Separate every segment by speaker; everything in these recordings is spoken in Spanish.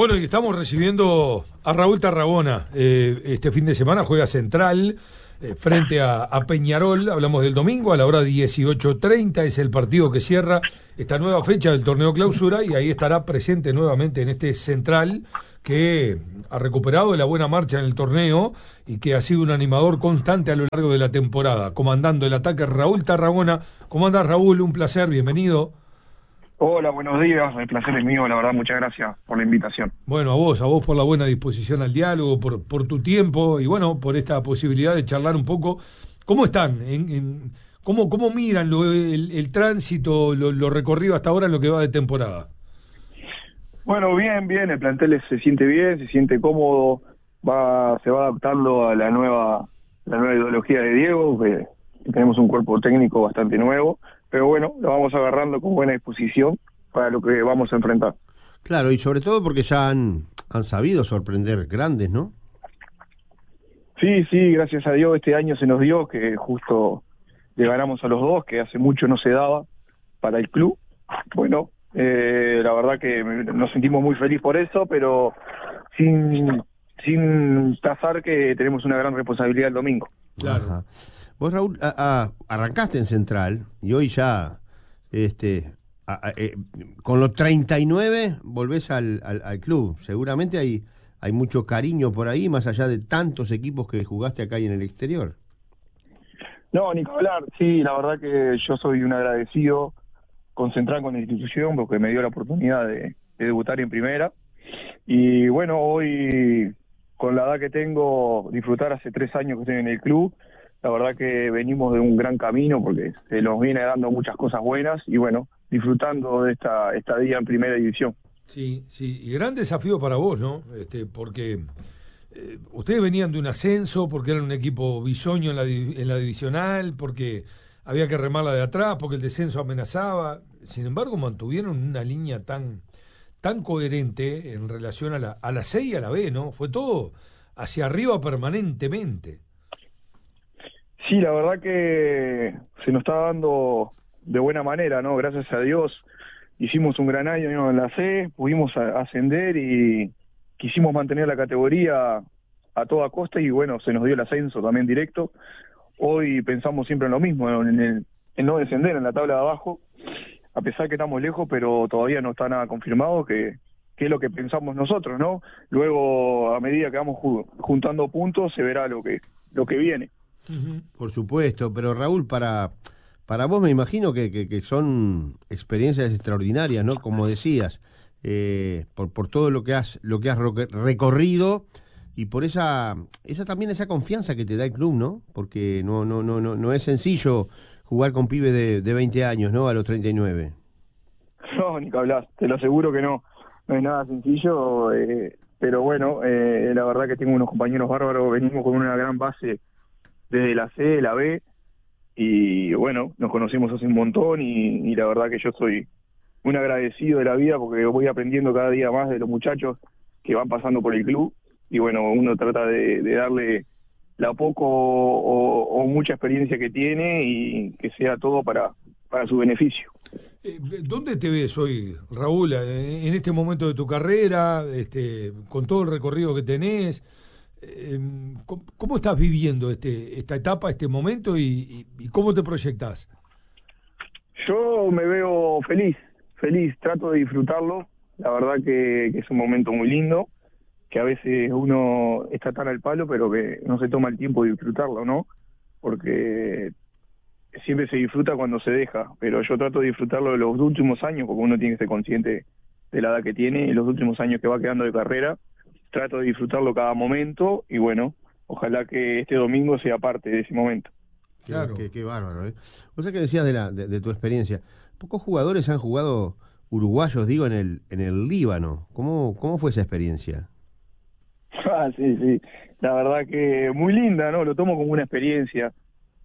Speaker 1: Bueno, y estamos recibiendo a Raúl Tarragona. Este fin de semana juega Central frente a Peñarol. Hablamos del domingo a la hora 18:30. Es el partido que cierra esta nueva fecha del torneo clausura y ahí estará presente nuevamente en este Central que ha recuperado la buena marcha en el torneo y que ha sido un animador constante a lo largo de la temporada. Comandando el ataque Raúl Tarragona. ¿Cómo andás, Raúl? Un placer, bienvenido.
Speaker 2: Hola, buenos días, el placer es mío, la verdad, muchas gracias por la invitación.
Speaker 1: Bueno, a vos por la buena disposición al diálogo, por tu tiempo y bueno, por esta posibilidad de charlar un poco. ¿Cómo están? ¿Cómo miran el tránsito, lo recorrido hasta ahora en lo que va de temporada?
Speaker 2: Bueno, bien, el plantel se siente bien, se siente cómodo, se va adaptando a la nueva ideología de Diego, que tenemos un cuerpo técnico bastante nuevo, pero bueno, lo vamos agarrando con buena disposición para lo que vamos a enfrentar.
Speaker 3: Claro, y sobre todo porque ya han sabido sorprender grandes, ¿no?
Speaker 2: Sí, gracias a Dios este año se nos dio que justo le ganamos a los dos, que hace mucho no se daba para el club. Bueno, la verdad que nos sentimos muy felices por eso, pero sin tasar que tenemos una gran responsabilidad el domingo.
Speaker 3: Claro. Ajá. Vos, Raúl, arrancaste en Central y hoy ya, con los 39 volvés al club. Seguramente hay mucho cariño por ahí, más allá de tantos equipos que jugaste acá y en el exterior.
Speaker 2: No, ni que hablar. Sí, la verdad que yo soy un agradecido con Central, con la institución, porque me dio la oportunidad de debutar en primera. Y bueno, hoy, con la edad que tengo, disfrutar hace 3 años que estoy en el club. La verdad que venimos de un gran camino porque se nos viene dando muchas cosas buenas y bueno, disfrutando de esta estadía en primera división.
Speaker 1: Sí, y gran desafío para vos, ¿no? Porque ustedes venían de un ascenso, porque eran un equipo bisoño en la divisional, porque había que remarla de atrás, porque el descenso amenazaba. Sin embargo, mantuvieron una línea tan coherente en relación a la C y a la B, ¿no? Fue todo hacia arriba permanentemente.
Speaker 2: Sí, la verdad que se nos está dando de buena manera, ¿no? Gracias a Dios hicimos un gran año, ¿no? En la C, pudimos ascender y quisimos mantener la categoría a toda costa y bueno, se nos dio el ascenso también directo. Hoy pensamos siempre en lo mismo, ¿no? En no descender en la tabla de abajo, a pesar que estamos lejos, pero todavía no está nada confirmado, que es lo que pensamos nosotros, ¿no? Luego, a medida que vamos juntando puntos, se verá lo que viene.
Speaker 3: Por supuesto, pero Raúl, para vos me imagino que son experiencias extraordinarias, ¿no? Como decías, por todo lo que has recorrido y por esa confianza que te da el club, ¿no? Porque no es sencillo jugar con pibes de 20 años, ¿no? A los 39.
Speaker 2: No, ni que hablar, te lo aseguro que no es nada sencillo, pero bueno, la verdad que tengo unos compañeros bárbaros, venimos con una gran base desde la C, la B, y bueno, nos conocimos hace un montón y la verdad que yo soy un agradecido de la vida porque voy aprendiendo cada día más de los muchachos que van pasando por el club y bueno, uno trata de darle la poco o mucha experiencia que tiene y que sea todo para su beneficio.
Speaker 1: ¿Dónde te ves hoy, Raúl, en este momento de tu carrera, con todo el recorrido que tenés? ¿Cómo estás viviendo esta etapa, este momento y cómo te proyectás?
Speaker 2: Yo me veo feliz, trato de disfrutarlo, la verdad que es un momento muy lindo, que a veces uno está tan al palo pero que no se toma el tiempo de disfrutarlo, ¿no? Porque siempre se disfruta cuando se deja, pero yo trato de disfrutarlo de los últimos años porque uno tiene que ser consciente de la edad que tiene y los últimos años que va quedando de carrera. Trato de disfrutarlo cada momento y bueno, ojalá que este domingo sea parte de ese momento.
Speaker 3: Claro. Qué bárbaro, ¿eh? O sea que decías de tu experiencia. Pocos jugadores han jugado uruguayos, digo, en el Líbano. ¿Cómo fue esa experiencia?
Speaker 2: Sí. La verdad que muy linda, ¿no? Lo tomo como una experiencia.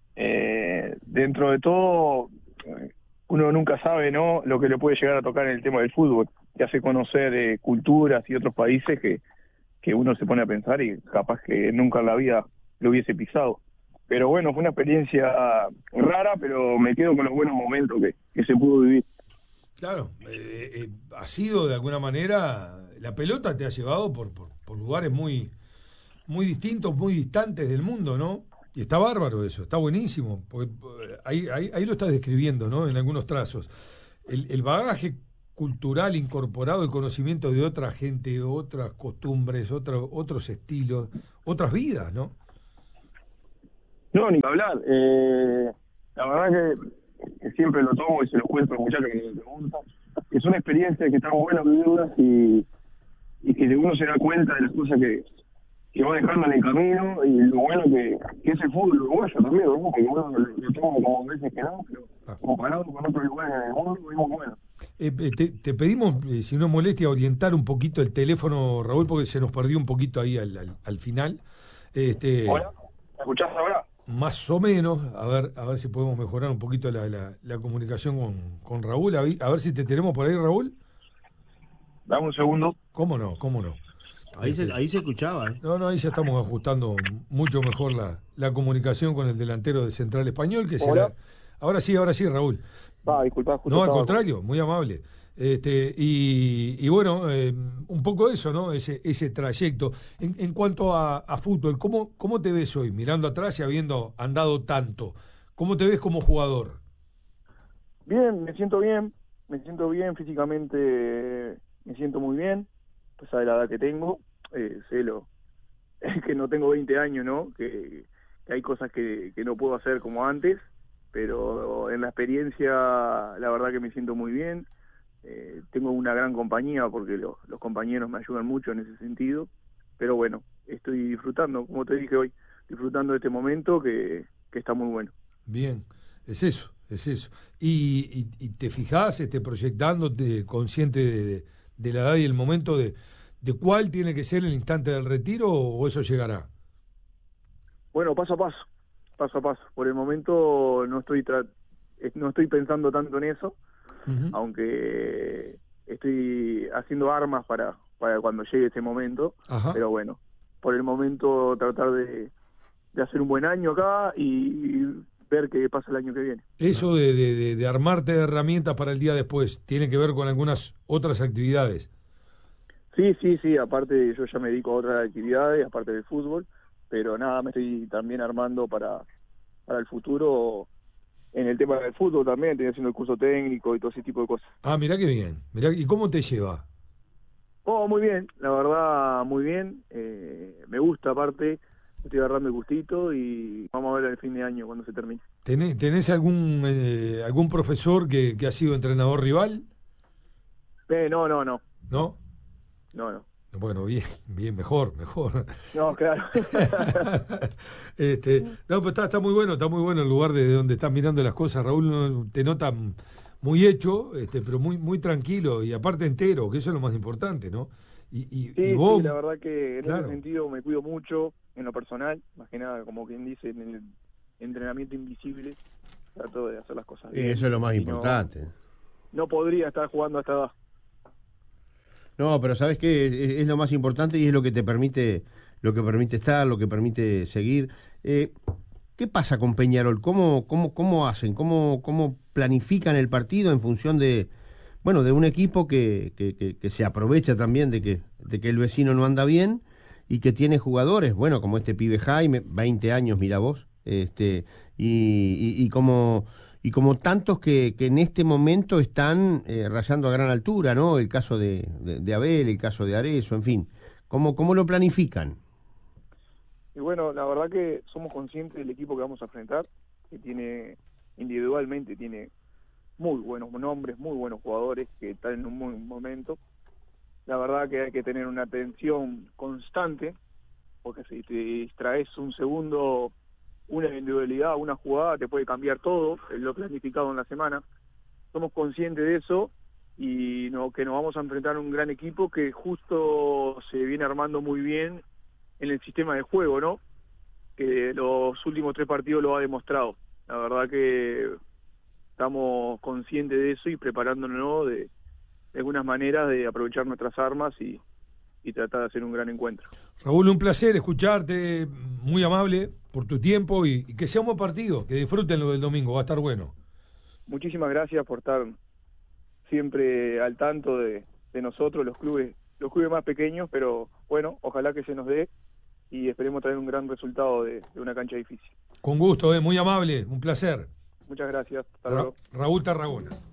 Speaker 2: Dentro de todo, uno nunca sabe, ¿no? Lo que le puede llegar a tocar en el tema del fútbol. Te hace conocer culturas y otros países que uno se pone a pensar y capaz que nunca en la vida lo hubiese pisado. Pero bueno, fue una experiencia rara, pero me quedo con los buenos momentos que se pudo vivir.
Speaker 1: Claro, ha sido de alguna manera la pelota te ha llevado por lugares muy, muy distintos, muy distantes del mundo, ¿no? Y está bárbaro eso, está buenísimo, porque ahí lo estás describiendo, ¿no? En algunos trazos. El bagaje cultural incorporado, el conocimiento de otra gente, otras costumbres, otros estilos, otras vidas, ¿no?
Speaker 2: No, ni que hablar. La verdad que siempre lo tomo y se lo cuento a los muchachos que me preguntan. Que son experiencias que están buenas vivirlas y que uno se da cuenta de las cosas que va dejando en el camino y lo bueno que es el fútbol uruguayo también, ¿no? Porque bueno, lo tomo como veces que no, pero comparado con otros lugares en el mundo, es muy bueno.
Speaker 1: Te pedimos, si no molestia, orientar un poquito el teléfono, Raúl, porque se nos perdió un poquito ahí al final.
Speaker 2: Hola, ¿me escuchás ahora?
Speaker 1: Más o menos, a ver si podemos mejorar un poquito la comunicación con Raúl. A ver si te tenemos por ahí, Raúl.
Speaker 2: Dame un segundo.
Speaker 1: ¿Cómo no?
Speaker 3: Ahí se escuchaba, ¿eh?
Speaker 1: No, ahí ya estamos ajustando mucho mejor la comunicación con el delantero de Central Español, que será... Ahora sí, Raúl.
Speaker 2: Disculpa,
Speaker 1: No, al contrario, muy amable. Y bueno, un poco eso, ¿no? Ese trayecto. En cuanto a fútbol, ¿cómo te ves hoy, mirando atrás y habiendo andado tanto? ¿Cómo te ves como jugador?
Speaker 2: Bien, me siento bien físicamente, me siento muy bien, a pesar de la edad que tengo, sé que no tengo 20 años, ¿no? Que hay cosas que no puedo hacer como antes, pero en la experiencia la verdad que me siento muy bien. Tengo una gran compañía porque los compañeros me ayudan mucho en ese sentido, pero bueno, estoy disfrutando, como te dije hoy, disfrutando de este momento que está muy bueno.
Speaker 1: Bien, es eso. Y te fijás, proyectándote, consciente de la edad y el momento de cuál tiene que ser el instante del retiro o eso llegará.
Speaker 2: Bueno, paso a paso. Por el momento no estoy pensando tanto en eso, aunque estoy haciendo armas para cuando llegue ese momento. Ajá. Pero bueno, por el momento tratar de hacer un buen año acá y ver qué pasa el año que viene.
Speaker 1: Eso de armarte de herramientas para el día después, ¿tiene que ver con algunas otras actividades?
Speaker 2: Sí, aparte yo ya me dedico a otras actividades, aparte del fútbol, pero nada, me estoy también armando para el futuro en el tema del fútbol también, estoy haciendo el curso técnico y todo ese tipo de cosas.
Speaker 1: Ah, mirá qué bien, ¿y cómo te lleva?
Speaker 2: Oh, muy bien, la verdad, muy bien, me gusta aparte, estoy agarrando el gustito y vamos a ver el fin de año cuando se termine.
Speaker 1: ¿Tenés algún profesor que ha sido entrenador rival?
Speaker 2: No.
Speaker 1: ¿No?
Speaker 2: No.
Speaker 1: Bueno, bien, mejor.
Speaker 2: No, claro.
Speaker 1: No, pues está muy bueno el lugar de donde estás mirando las cosas. Raúl te nota muy hecho, pero muy tranquilo y aparte entero, que eso es lo más importante, ¿no?
Speaker 2: Y vos, sí, la verdad que en
Speaker 1: claro.
Speaker 2: ese sentido me cuido mucho en lo personal, más que nada, como quien dice, en el entrenamiento invisible, trato de hacer las cosas bien.
Speaker 3: Eso es lo más importante.
Speaker 2: No podría estar jugando a esta edad.
Speaker 3: No, pero ¿sabes qué? Es lo más importante y es lo que te permite, estar, lo que permite seguir. ¿Qué pasa con Peñarol? ¿Cómo hacen? ¿Cómo planifican el partido en función de un equipo que se aprovecha también de que el vecino no anda bien y que tiene jugadores, como este pibe Jaime, 20 años, mira vos, y como tantos que en este momento están rayando a gran altura, ¿no? El caso de Abel, el caso de Arezzo, en fin. ¿Cómo lo planifican?
Speaker 2: Y bueno, la verdad que somos conscientes del equipo que vamos a enfrentar, que individualmente tiene muy buenos nombres, muy buenos jugadores que están en un buen momento. La verdad que hay que tener una atención constante, porque si te distraes un segundo, una individualidad, una jugada, te puede cambiar todo, lo planificado en la semana. Somos conscientes de eso y que nos vamos a enfrentar a un gran equipo que justo se viene armando muy bien en el sistema de juego, ¿no? Que los últimos 3 partidos lo ha demostrado. La verdad que estamos conscientes de eso y preparándonos de algunas maneras de aprovechar nuestras armas y tratar de hacer un gran encuentro.
Speaker 1: Raúl, un placer escucharte, muy amable por tu tiempo y que sea un buen partido, que disfruten lo del domingo, va a estar bueno.
Speaker 2: Muchísimas gracias por estar siempre al tanto de nosotros, los clubes los clubes más pequeños, pero bueno, ojalá que se nos dé y esperemos traer un gran resultado de una cancha difícil.
Speaker 1: Con gusto, muy amable, un placer.
Speaker 2: Muchas gracias. Hasta luego.
Speaker 1: Raúl Tarragona.